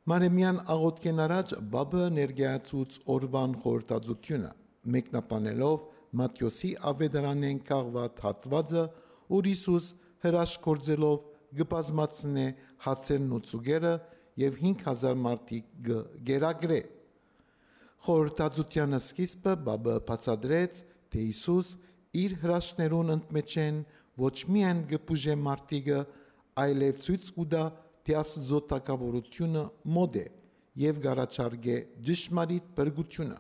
Մարեմյան աղոթքեն առաջ բաբը ներկայացուց օրվան խորհրդածությունը, մեկնաբանելով Մատթեոսի ավետարանեն կաղված հատվածը, ուր Հիսուս հրաշքորձելով գբազմացնե հացերն ու ծուգերը եւ 5000 մարդիկ գերագրե։ Խորհրդածության սկիզբը բաբը բացատրեց, թե Հիսուս իր հրաշքներուն ընդմեջեն ոչ միայն գբուժե մարդիկը, այլև ցույց կուտա, թե Աստծո թագավորությունը մոտ է եւ գարաչարգե ճշմարիտ բրգությունը։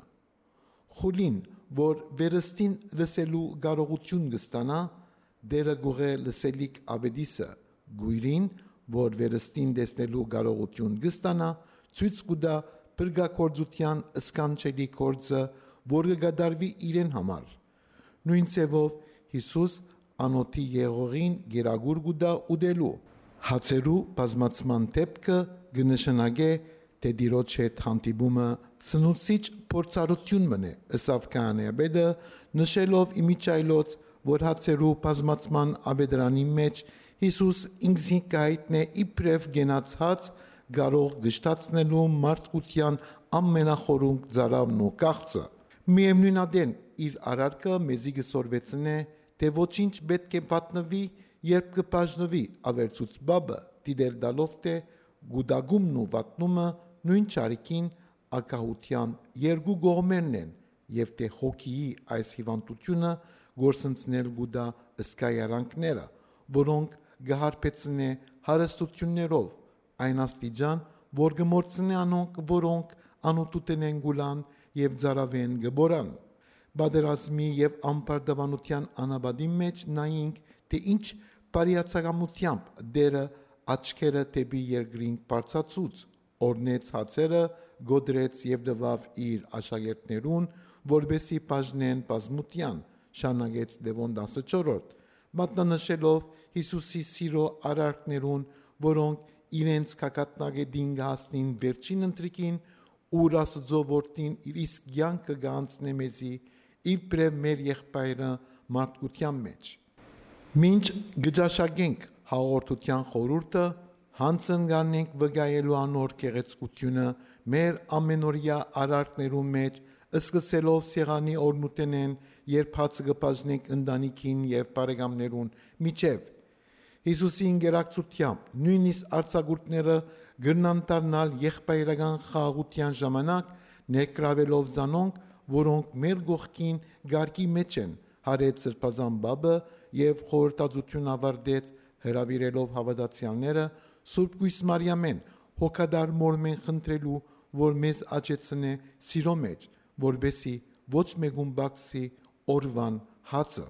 Խուլին, որ վերստին լսելու կարողություն կստանա, դերը գուղե լսելիք ավետիսը, գույրին, որ վերստին տեսնելու կարողություն կստանա, ցույց կուտա բրգակորձության սկանչելի կորձը, որ կդարվի իրեն համար։ Նույն ցևով Հիսուս անոթի եղողին գերագուր կուտա ուտելու։ Հացերու բազմացման դեպքը կնշանակե, թե Տիրոջ հետ հանդիպումը սնուցիչ փորձառություն մնե, ըսավ քահանայապետը, նշելով իմիջայլոց, որ հացերու բազմացման ավետարանի մեջ Հիսուս ինքզին կայտնե իբրև գենաց հաց, կարող գշտացնելու մարդկության ամենախորունկ ծարավն ու կաղծը։ Միևնույն ադեն իր արարքը մեզի գսորվեցնե, թե ոչինչ պետք է վատնվի, երբ կբաժնվի ավերծուց բաբը, դիտել դալով թե գուդագումն ու վատնումը նույն չարիքին ակահության երկու կողմերն են, եւ թե հոգիի այս հիվանդությունը գործընծնել գուդա ըսկայարանքները, որոնք գահարպեցնե հարստություններով, այն աստիճան, որ գմորցնե անոնք, որոնք անուտուտեն են գուլան եւ ծարավեն գբորան։ Բادرազմի եւ ամբարտավանության անաբադի մեջ նայինք, թե ինչ բարիացակամությամբ դերը աչքերը դեպի երկրին բարձացուց, օրնեց հացերը, գոդրեց եւ դվավ իր աշակերտներուն, որբեսի բաժնեն բազմության, շարունակեց Լևոն 14, մատնանշելով Հիսուսի սիրո արարքներուն, որոնք իրենց կակատնագետին հասնին վերջին ընտրիկին, ուր Աստծո որդին իր իսկ կյանքը գանցնե մեզի, իբրև մեր եղբայրը մարդկության մեջ։ Մինչ գճաշակենք հաղորդության խորհուրդը, հանցն գանենք վկայելու անոր գեղեցկությունը մեր ամենօրյա արարքներում մեջ, սկսելով սեղանի օրնուտենեն, երբ հացը կբաժնենք ընտանիքին եւ բարեկամներուն միջև։ Հիսուսի ինգերակցությամբ նույնիսկ արձակուրդները գրնան դառնալ եղբայրական խաղաղության ժամանակ, ներկրավելով զանոնք, որոնք մեր գողքին գարկի մեջ են, հարեց սրբազան բաբը եւ խորհրդածություն ավարտեց, հրավիրելով հավատացյալները Սուրբ Գույս Մարիամեն հոգադար մորմեն խնդրելու, որ մեզ աճեցնե սիրո մեջ, որբեսի ոչ մեկուն բացի օրվան հացը։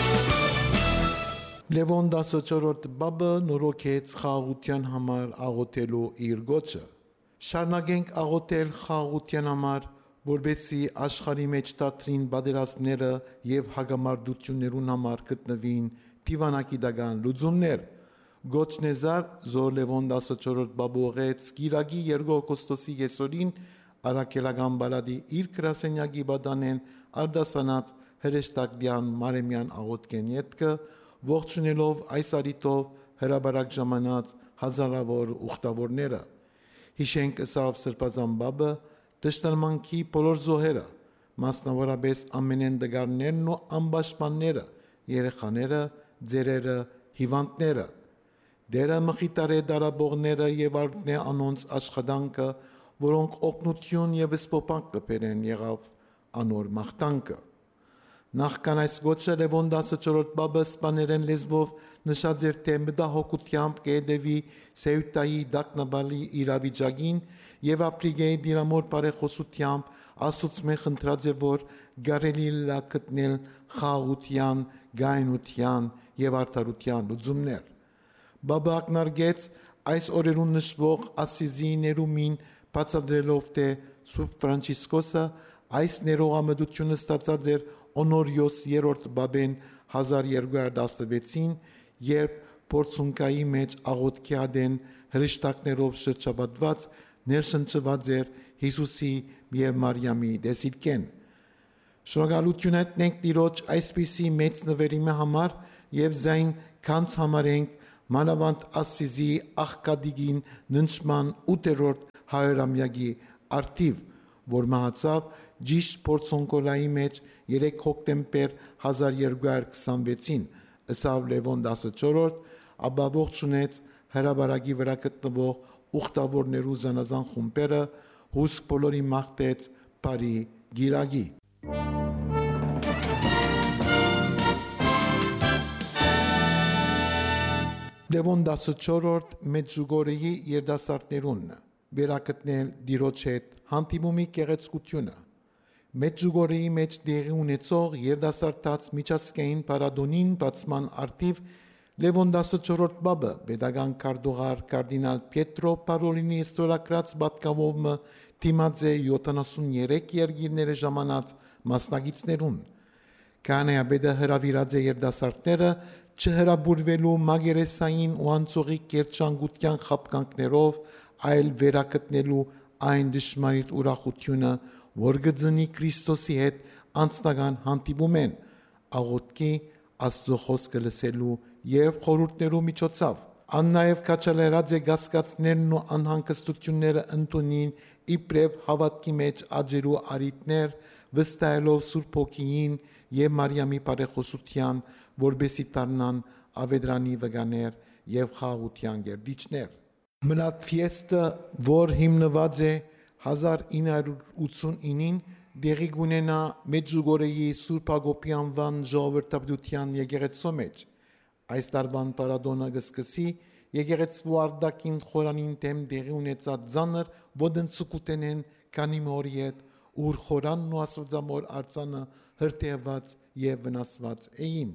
Լևոն 14 բաբը նորոգեց խաղաղության համար աղոթելու իր գոչը։ Շարունակենք աղոթել խաղաղության համար, որբեսի աշխարհի մեջ դադրին բادرազմները եւ հագամարտություններուն համար գտնվին դիվանագիտական լուծումներ։ Գոչնեզար Զոր Լևոն 14 բաբողեց Գիրագի Երգո Օգոստոսի եսորին արաքելական բալադի իր գրասենյակի բադանեն արդասանած հրեշտակդյան մարեմյան աղոթքեն ետքը, ողջունելով այս արիտով հրաբարակ ժամանած հազարավոր ուխտավորները։ Հիշենք ըսավ սրբազան բաբը դժտարմանքի բոլոր զոհերը, մասնավորապես ամենեն դգարներն ու ամբաշտմանները, երեխաները, ձերերը, հիվանդները, դերը մխիտարե դարաբողները եւ արդնե անոնց աշխատանքը, որոնք օգնություն եւ սփոփանք կբերեն եղավ անոր մաղթանքը։ Նախքան այս գոչը Լևոն 14 բաբը սպաներեն լեզվով նշած էր, թե մտահոգությամբ կեդեվի Սեյուտայի դակնաբալի իրավիճակին եւ ապրիգեի դիրամոր բարեխոսությամբ Աստծո խնդրած է, որ գարելի լա գտնել խաղաղության, գայնության եւ արդարության լուծումներ։ Բաբը ակնարկեց այս օրերուն նշվող Ասիզի ներումին, բացատրելով, թե Սուրբ Ֆրանցիսկոսը այս ներողամտությունը ստացած էր Օնորիոս 3-րդ բաբեն 1216-ին, երբ Պորցունկայի մեջ աղոթքի ադեն հրեշտակներով շրջապատված ներշնչված էր Հիսուսի եւ Մարիամի դեսիլքեն։ Շնորհակալություն հայտնենք Տիրոջ այսպիսի մեծ նվերի համար եւ զայն քանց համարենք մանավանդ Ասիզի աղկադիգին ննշման 8-րդ 100-ամյակի արդիվ, որ մահացավ ճիշտ Փորձոնկոլայի մեջ 3 հոկտեմբեր 1226-ին, ըսավ Լևոն 14, ապա ողջունեց հրաբարակի վրա գտնվող ուխտավորներու զանազան խումբերը, հուսք բոլորի մաղթեց բարի գիրագի։ Լևոն 14 Մեծուգորեի երդասարտներուն վերակտնել դիրոջ հետ հանդիմումի կեղեցկությունը։ Մեծուգորեի մեջ դեղի ունեցող երդասարտած միջազգային պարադոնին բացման արդիվ Լևոն 14 բաբը պետական քարտուղար կարդինալ Պետրո Պարոլինի ստորագրած պատգամովը դիմաց է 73 երկիրները ժամանած մասնագետներուն։ Կանեաբեդը հրավիրած է երդասարտները չհրաբուրվելու մագերեսային ու անցողի կերճանգության խապկանքներով, այլ վերակտնելու այն դժմարիտ ուրախությունը, որ գծնի Քրիստոսի հետ անձնական հանդիպում են, աղոթքի, Աստծո խոսքը լսելու եւ խորհուրդներու միջոցով։ Ան նաեւ կաչալերած է գասկածներն ու անհանգստությունները ընդունին իբրև հավատքի մեջ աճելու արիտներ, վստահելով Սուրբ Հոգին եւ Մարիամի բարեխոսության, որբեսի դառնան ավեդրանի վկաներ եւ խաղաղության գերդիչներ։ Մլադ ֆիեստը, որ հիմնված է 1989-ին դեղի գունենա Մեծուգորեի Սուրբ Հակոբի անվան ժողովրդաբնության եկեղեցու մեջ։ Այս տարվան պարադոնը կսկսի եկեղեցու արդակին խորանին դեմ դեղի ունեցած ծանր ոտնցուկութենեն քանի մորի հետ, ուր խորանն ու աստվածամոր արձանը հրթեված եւ վնասված էին։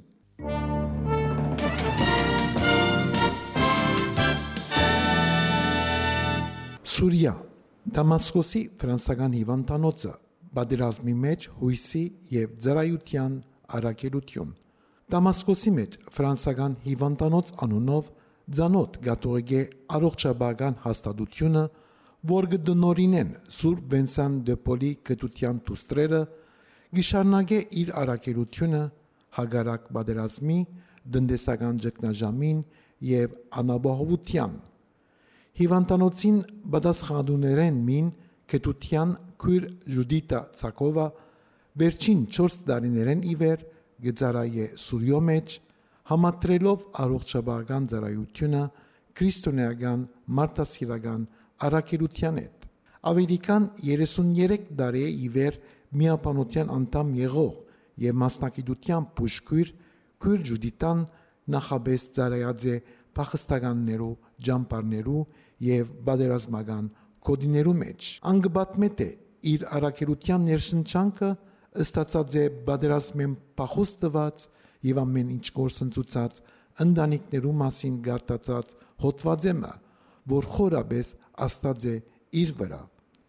Սուրիա Դամասկոսի ֆրանսական հիվանդանոցը պատերազմի մեջ հույսի եւ ծառայության առաքելություն։ Դամասկոսի մեջ ֆրանսական հիվանդանոց անունով ցանոթ գաթողիկե առողջապահական հաստատությունը, որ գտնորինեն Սուրբ Վենսան դե Պոլի գտության դուստրերը, գիշառնագե իր առաքելությունը հագարակ պատերազմի, տնտեսական ճգնաժամին եւ անապահովության։ Հիվանդանոցին պատասխանատուներեն մին գտության քույր Ժուդիտա Ցակովա վերջին 4 տարիներեն իվեր գծարայե Սուրիո մեջ, համատրելով առողջապահական ծառայությունը քրիստոնեական մարդասիրական առաքելության հետ։ Ավելի քան 33 տարի է իվեր միապանության անդամ եղող եւ մասնակցության բուժքույր քույր Ժուդիտան նախաբես ծառայած է փախստականներու, ջամպարներու եւ բادرազմական կոդիներու մեջ։ Անգբատմետ է իր առաքելության ներշնչանքը ըստացած է բادرազմեն փախուստված եւ ամեն ինչ գործընծուցած ընտանիքներու մասին գարտացած հոդվածեմը, որ խորաբես աստած է իր վրա։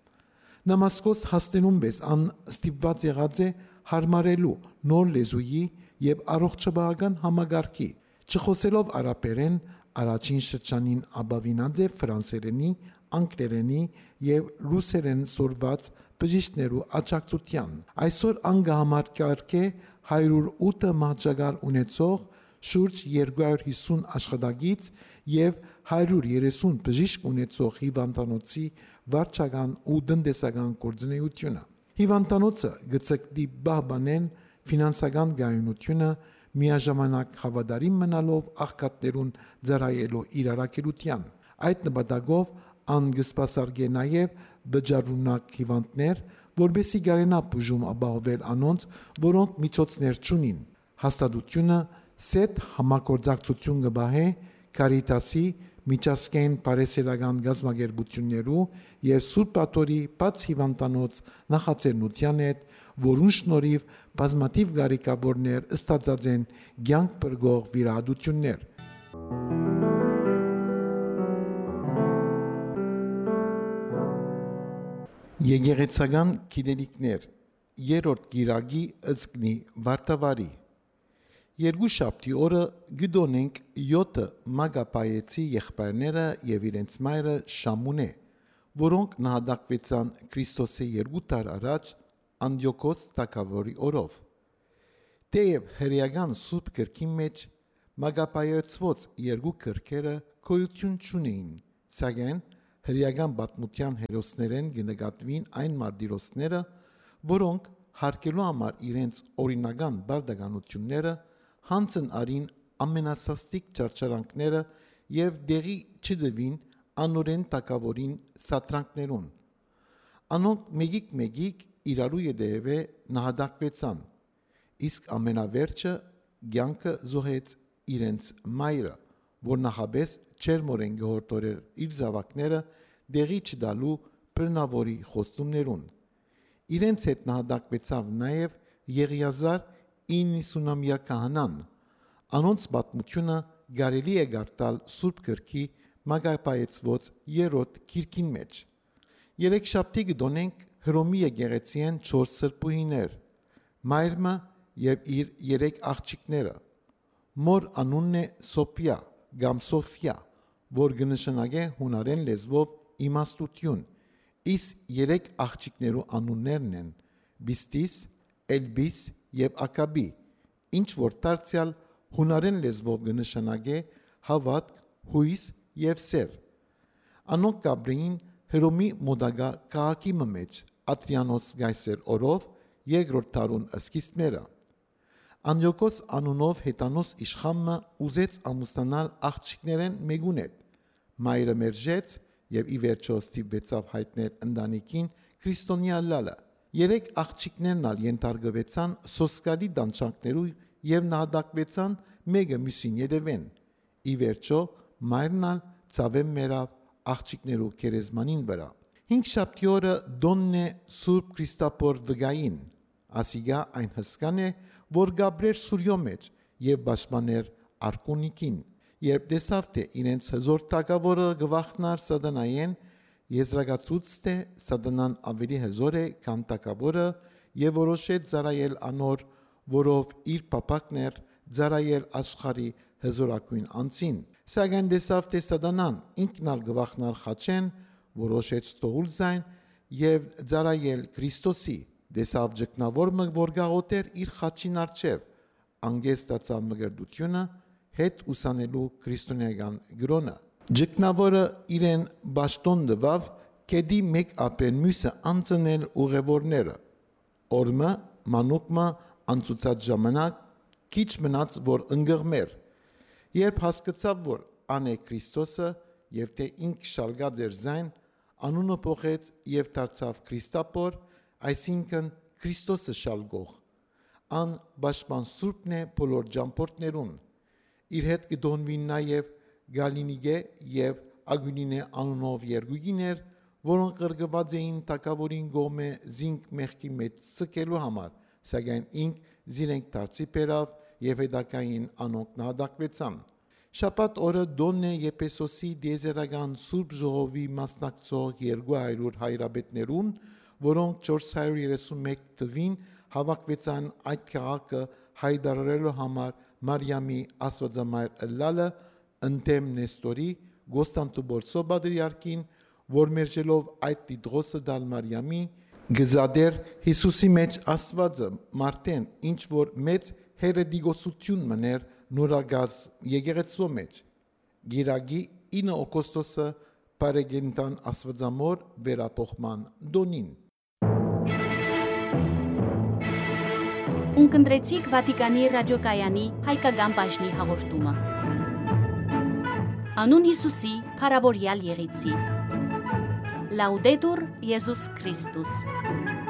Դամասկոս հասնելուն պես ան ստիպված եղած է հարմարելու նոր լեզուի եւ առողջապահական համագարքի, չխոսելով արաբերեն, առաջին շրջանին ապավինած է ֆրանսերենի, անգլերենի եւ ռուսերեն սորված բժիշկներու աջակցության։ Այսօր անգահամարգարք է 108 մահճակալ ունեցող շուրջ 250 աշխատագից եւ 130 բժիշկ ունեցող հիվանդանոցի վարչական ու տնտեսական գործունեությունը։ Հիվանդանոցը գծկդի բահբանեն ֆինանսական գայունությունը միաժամանակ հավատարիմ մնալով աղքատներուն ծառայելու իր առաքելության։ Այդ նպատակով ան գսպասարկե նաև բջարունակ հիվանդներ, որբեսի գարենա բուժում ապահովել անոնց, որոնք միջոցներ չունին։ Հաստատությունը սետ համագործակցություն կբահե Կարիտասի, միջազգային բարեսիրական գազագերբություններու եւ Սուրբ Պաթորի բաց հիվանդանոց նախաձեռնության հետ, որուն շնորհիվ բազմաթիվ գարիկավորներ ստացած են ցանկ բրգող վիրահատություններ։ Եկեղեցական գիտելիքներ երրորդ գիրագի ըսկնի վարտավարի Երկուշաբթի օրը գտնենք 7 մագապայեցի եղբայրները եւ իրենց մայրը Շամունե, որոնք նահատակվեցան Քրիստոսի 2 տար առաջ Անդիոքոս թագավորի օրով։ Թեև հրեական սուրբ գրքի մեջ մագապայեցված երկու գրքերը գոյություն չունեին, սակայն հրեական պատմության հերոսներեն կնկատվին այն մարտիրոսները, որոնք հարկելու համար իրենց օրինական բարդականությունները հանցն արին ամենասաստիկ չարչարանքները եւ դեղի չդվին անորեն տակավորին սատրանքներուն։ Անոնք մեգիկ իրարու ետևե նահատակվեցան, իսկ ամենավերջը կյանքը զոհեց իրենց մայրը, որ նախաբես չերմորեն գողորտորեր իր զավակները դեղի չդալու բռնավորի խոստումներուն։ Իրենց հետ նահատակվեցավ նաև Եղիազար 90-ամյա քահանան, անոնց պատմությունը կարելի է գարտալ Սուրբ Գրքի մագապայեցված 3-րդ գիրքին մեջ։ Երեքշաբթի կդոնենք Հռոմի եկեղեցիեն 4 սրբուհիներ, մայրը եւ իր 3 աղջիկները։ Մոր անունն է Սոփիա կամ Սոֆիա, որ կնշանակե հունարեն լեզվով իմաստություն, իսկ 3 աղջիկներու անուններն են Բիստիս, Էլբիս եւ Ակաբի, ինչ որ դարձյալ հունարեն լեզվով կնշանակե հավատք, հույս եւ սեր։ Անոնք կաբրեին Հռոմի մոդագա քաղաքի մեջ Ադրիանոս գայսեր օրով 2-րդ դարուն սկիզբները։ Անտիոքոս անունով հետանոս իշխանը ուզեց ամուսնանալ աղջիկներեն մեկուն հետ, մայրը մերժեց եւ ի վերջո ստիպվեցավ հայտնել ընտանիքին քրիստոնյա լալը։ 3 աղջիկներն ալ ենթարկվեցան սոսկալի դանչանքներու եւ նահատակվեցան մեկը մյուսին ետևեն։ Ի վերջո մայրն ալ ցավեմ մերավ աղջիկներու քերեզմանին վրա։ 5 շաբթի օրը դոնն է Սուրբ Քրիստապոր վգային, ասիգա այն հսկան է, որ Գաբրիել Սուրյո մեջ եւ պաշտպաներ Արկոնիկին, երբ տեսավ թե իրենց հզոր թագավորը գվախնար սատանայեն, եզրակացուց թե սատանան ավելի հզոր է, քան թագավորը եւ որոշեց ծառայել անոր, որով իր պապակներ ծառայել աշխարհի հզորակույն անձին։ Սակայն տեսավ թե սատանան ինքն ալ գվախնար խաչեն, որոշեց տողուլ զայն եւ ծառայել Քրիստոսի։ Տեսավ ճգնավորը, որ գաղութեր իր խաչին առջև, անգեստացավ մգրդությունը հետ ուսանելու քրիստոնեական գրոնը։ Ճգնավորը իրեն բաշտոն տվավ, կեդի մեկ ապեն մյուսը անցնել ուղևորները։ Օրմը, մանուկմը անցուցած ժամանակ քիչ մնաց, որ ընկղմեր։ Երբ հասկացավ, որ ան է Քրիստոսը եւ թե ինք շալգած էր զայն, անունը փոխեց եւ դարձավ Քրիստապոր, այսինքն Քրիստոսը շալգող։ Ան պաշտպան Սուրբն է բոլոր ճամփորդներուն։ Իր հետ կդոնվին նաև Գալինիգե եւ Ագունինե անունով երկուգիներ, որոնք կրկված էին թագավորին գոմե զինք մեղքի մեջ ցկելու համար, սակայն ինք զիրենք դարձի բերավ եւ հետակային անոնք նահատակվեցան։ Շաբաթ օրը դոնն է Եփեսոսի դիեզերական Սուրբ ժողովի մասնակցող 200 հայրաբետներուն, որոնք 431 թվին հավաքվեցան այդ քաղաքը հայտարարելու համար Մարիամի աստվածամայր ըլլալը ընդդեմ Նեստորի Գոստանդնուպոլ Սոբադրիարքին, որ մերժելով այդ դիդրոսը դալ Մարիամի գզադեր Հիսուսի մեջ Աստվածը մարդեն ինչ որ մեծ հերետիկոսություն մներ նորագազ եկեղեցու մեջ։ Գիրագի 9 օգոստոսը Պարեգենտան Աստվածամոր վերապոխման դոնին։ Ունկնդրեցիք Վատիկանի ռադիոկայանի հայկական բաժնի հաղորդումը։ Անուն Հիսուսի փառավորյալ եղեցի։ Լաուդետուր Եզուս Քրիստոս։